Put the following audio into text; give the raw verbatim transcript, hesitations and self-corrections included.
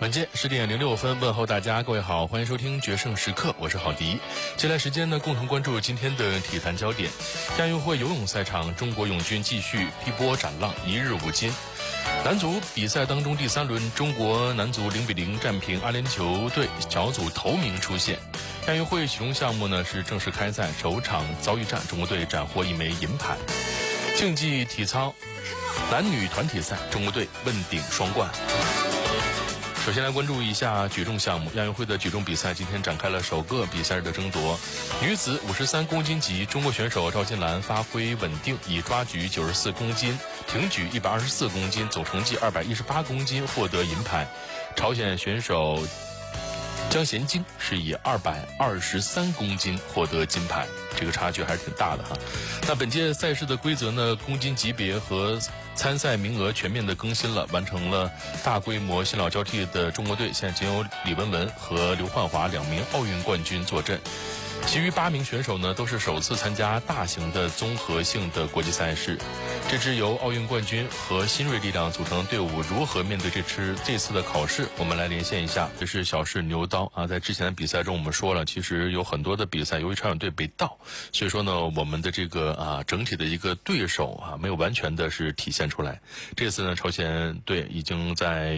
晚间十点零六分，问候大家，各位好，欢迎收听决胜时刻，我是郝迪。接下来时间呢，共同关注今天的体坛焦点。亚运会游泳赛场，中国泳军继续劈波斩浪，一日五金。男足比赛当中第三轮，中国男足零比零战平阿联酋队，小组头名出现。亚运会其中项目呢是正式开赛，首场遭遇战，中国队斩获一枚银牌。竞技体操男女团体赛，中国队问鼎双冠。首先来关注一下举重项目，亚运会的举重比赛今天展开了首个比赛日的争夺。女子五十三公斤级，中国选手赵金兰发挥稳定，以抓举九十四公斤、挺举一百二十四公斤，总成绩二百一十八公斤获得银牌。朝鲜选手江贤晶是以二百二十三公斤获得金牌，这个差距还是挺大的哈。那本届赛事的规则呢，公斤级别和参赛名额全面的更新了，完成了大规模新老交替的中国队现在仅有李雯雯和刘焕华两名奥运冠军坐镇。其余八名选手呢，都是首次参加大型的综合性的国际赛事。这支由奥运冠军和新锐力量组成的队伍如何面对这次这次的考试？我们来连线一下。这是小试牛刀啊，在之前的比赛中我们说了，其实有很多的比赛由于朝鲜队被盗，所以说呢，我们的这个啊整体的一个对手啊没有完全的是体现出来。这次呢，朝鲜队已经在